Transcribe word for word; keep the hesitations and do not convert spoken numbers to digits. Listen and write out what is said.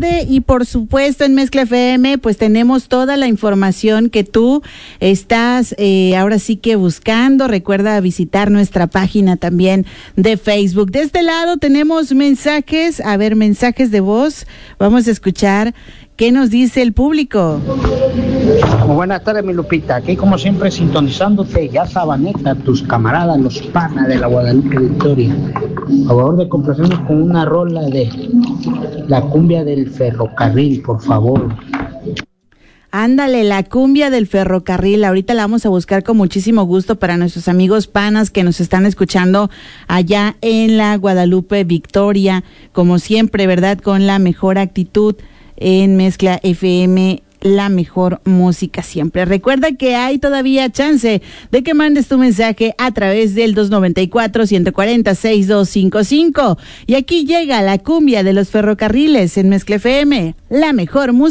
tarde y por supuesto en Mezcla F M pues tenemos toda la información que tú estás eh, ahora sí que buscando. Recuerda visitar nuestra página también de Facebook. De este lado tenemos mensajes, a ver, mensajes de voz. Vamos a escuchar qué nos dice el público. Muy buenas tardes, mi Lupita. Aquí como siempre sintonizándote, ya Sabaneta, tus camaradas, los panas de la Guadalupe Victoria. A favor de complacernos con una rola de la cumbia del ferrocarril, por favor. Ándale, la cumbia del ferrocarril, ahorita la vamos a buscar con muchísimo gusto para nuestros amigos panas que nos están escuchando allá en la Guadalupe Victoria, como siempre, ¿verdad? Con la mejor actitud en Mezcla F M, la mejor música siempre. Recuerda que hay todavía chance de que mandes tu mensaje a través del dos noventa y cuatro, ciento cuarenta, sesenta y dos cincuenta y cinco. Y aquí llega la cumbia de los ferrocarriles en Mezcla F M, la mejor música.